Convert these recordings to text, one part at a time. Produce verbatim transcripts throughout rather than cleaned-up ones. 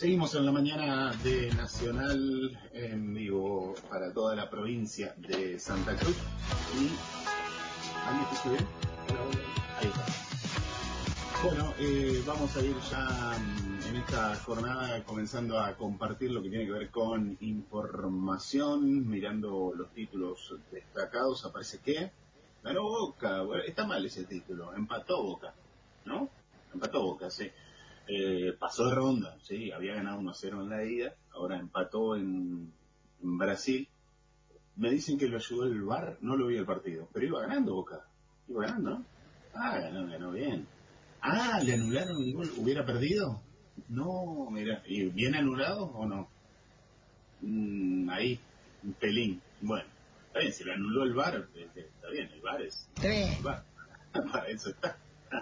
Seguimos en la mañana de Nacional en vivo para toda la provincia de Santa Cruz. Y... ¿ahí me escucha bien? Ahí está. Bueno, eh, vamos a ir ya en esta jornada comenzando a compartir lo que tiene que ver con información, mirando los títulos destacados. Aparece que ganó Boca. Bueno, está mal ese título, empató Boca, ¿no? Empató Boca, sí. Eh, pasó de ronda, sí, había ganado uno a cero en la ida, ahora empató en, en Brasil. Me dicen que lo ayudó el V A R, no lo vi el partido, pero iba ganando Boca, iba ganando, ¿no? Ah, ganó, ganó bien. Ah, ¿le anularon el gol? ¿Hubiera perdido? No, mira, ¿y bien anulado o no? Mm, ahí, un pelín. Bueno, está bien, si le anuló el V A R, está bien, el V A R es... El V A R. Para eso está.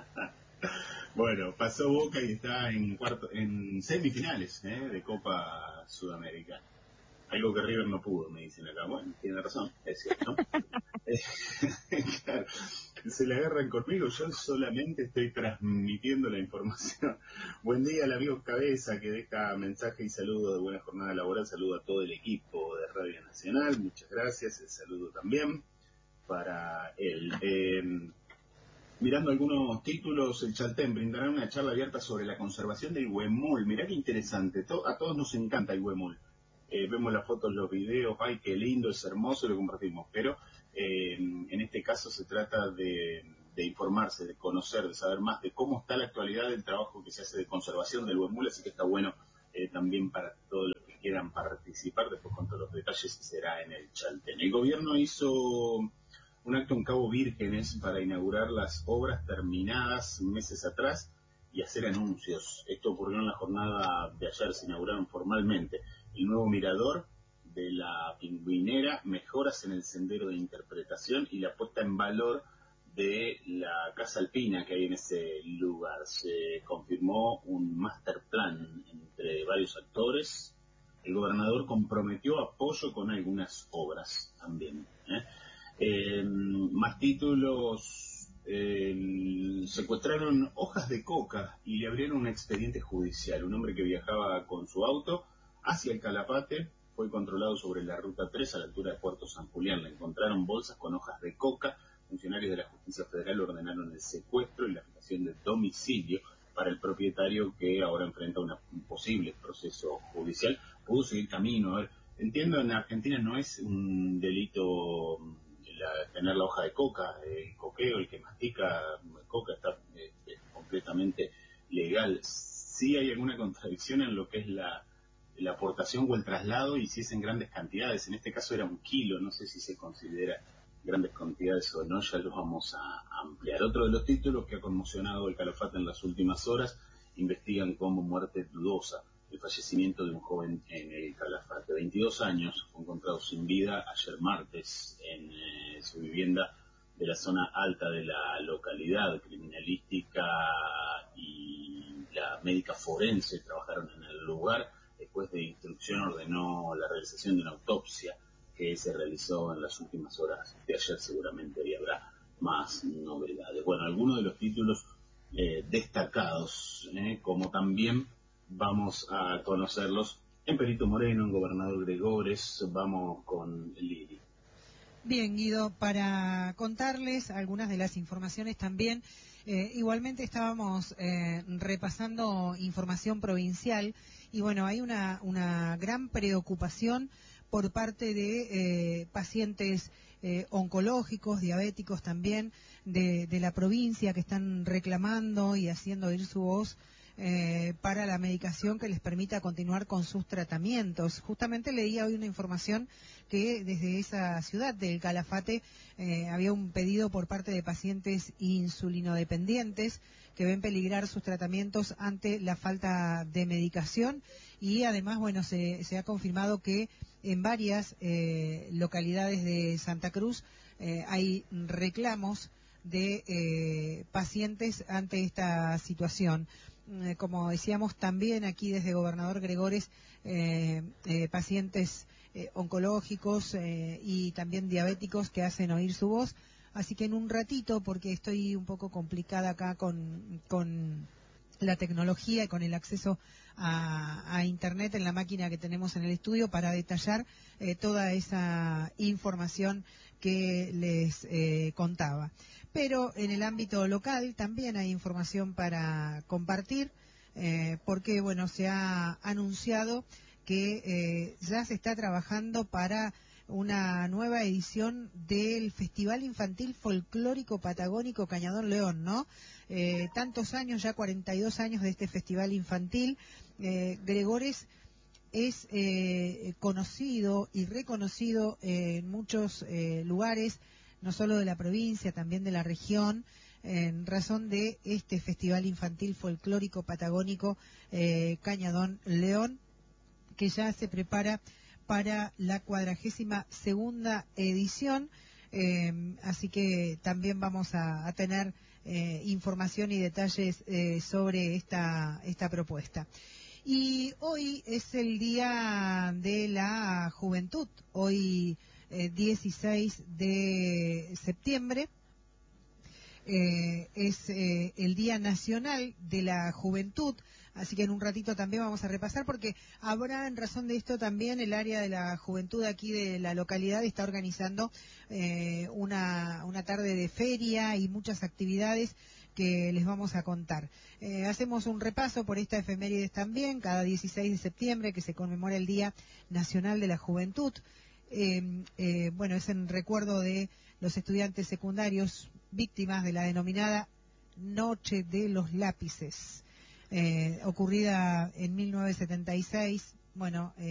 Bueno, pasó Boca y está en cuarto, en semifinales ¿eh? de Copa Sudamericana. Algo que River no pudo, me dicen acá. Bueno, tiene razón, es cierto. Claro, se le agarran conmigo, yo solamente estoy transmitiendo la información. Buen día al amigo Cabeza, que deja mensaje y saludo de buena jornada laboral. Saludo a todo el equipo de Radio Nacional, muchas gracias. El saludo también para él. Eh, Mirando algunos títulos, el Chaltén brindará una charla abierta sobre la conservación del huemul. Mirá qué interesante, to- a todos nos encanta el huemul. Eh, vemos las fotos, los videos, ay, qué lindo, es hermoso, lo compartimos. Pero eh, en este caso se trata de, de informarse, de conocer, de saber más de cómo está la actualidad del trabajo que se hace de conservación del huemul, así que está bueno eh, también para todos los que quieran participar. Después con todos los detalles será en el Chaltén. El gobierno hizo un acto en Cabo Vírgenes para inaugurar las obras terminadas meses atrás y hacer anuncios. Esto ocurrió en la jornada de ayer, se inauguraron formalmente el nuevo mirador de la Pingüinera, mejoras en el sendero de interpretación y la puesta en valor de la Casa Alpina que hay en ese lugar. Se confirmó un master plan entre varios actores. El gobernador comprometió apoyo con algunas obras también, ¿eh? Eh, más títulos, eh, secuestraron hojas de coca y le abrieron un expediente judicial. Un hombre que viajaba con su auto hacia el Calafate fue controlado sobre la ruta tres a la altura de Puerto San Julián. Le encontraron bolsas con hojas de coca. Funcionarios de la Justicia Federal ordenaron el secuestro y la fijación de domicilio para el propietario, que ahora enfrenta una, un posible proceso judicial. Pudo seguir camino. A ver, entiendo, en Argentina no es un delito La, tener la hoja de coca, el coqueo, el que mastica coca está eh, eh, completamente legal. Sí hay alguna contradicción en lo que es la, la aportación o el traslado, y si es en grandes cantidades. En este caso era un kilo, no sé si se considera grandes cantidades o no, ya los vamos a ampliar. Otro de los títulos que ha conmocionado el Calafate en las últimas horas: investigan como muerte dudosa el fallecimiento de un joven en el Calafate. veintidós años, fue encontrado sin vida ayer martes en eh, su vivienda de la zona alta de la localidad. Criminalística y la médica forense trabajaron en el lugar. Después de instrucción ordenó la realización de una autopsia que se realizó en las últimas horas de ayer. Seguramente ahí habrá más novedades. Bueno, algunos de los títulos eh, destacados, eh, como también vamos a conocerlos en Perito Moreno, en Gobernador Gregores. Vamos con Lili. Bien, Guido, para contarles algunas de las informaciones también, eh, igualmente estábamos eh, repasando información provincial y bueno, hay una, una gran preocupación por parte de eh, pacientes eh, oncológicos, diabéticos también, de, de la provincia, que están reclamando y haciendo oír su voz Eh, para la medicación que les permita continuar con sus tratamientos. Justamente leía hoy una información que desde esa ciudad del Calafate eh, había un pedido por parte de pacientes insulinodependientes que ven peligrar sus tratamientos ante la falta de medicación, y además, bueno, se, se ha confirmado que en varias eh, localidades de Santa Cruz eh, hay reclamos de eh, pacientes ante esta situación. Eh, como decíamos también aquí desde Gobernador Gregores, eh, eh, pacientes eh, oncológicos eh, y también diabéticos que hacen oír su voz. Así que en un ratito, porque estoy un poco complicada acá con, con la tecnología y con el acceso a, a Internet en la máquina que tenemos en el estudio para detallar eh, toda esa información que les eh, contaba. Pero en el ámbito local también hay información para compartir, eh, porque bueno, se ha anunciado que eh, ya se está trabajando para una nueva edición del Festival Infantil Folclórico Patagónico Cañadón León, ¿no? Eh, tantos años, ya cuarenta y dos años de este festival infantil. eh, Gregores es eh, conocido y reconocido eh, en muchos eh, lugares, no solo de la provincia, también de la región, en razón de este Festival Infantil Folclórico Patagónico eh, Cañadón León, que ya se prepara para la cuadragésima segunda edición, eh, así que también vamos a, a tener eh, información y detalles eh, sobre esta, esta propuesta. Y hoy es el Día de la Juventud, hoy eh, dieciséis de septiembre. Eh, es eh, el Día Nacional de la Juventud, así que en un ratito también vamos a repasar, porque habrá en razón de esto también el área de la juventud aquí de la localidad está organizando eh, una, una tarde de feria y muchas actividades que les vamos a contar. Eh, hacemos un repaso por esta efemérides también, cada dieciséis de septiembre que se conmemora el Día Nacional de la Juventud. Eh, eh, bueno, es en recuerdo de los estudiantes secundarios víctimas de la denominada Noche de los Lápices, eh, ocurrida en mil novecientos setenta y seis. Bueno, eh,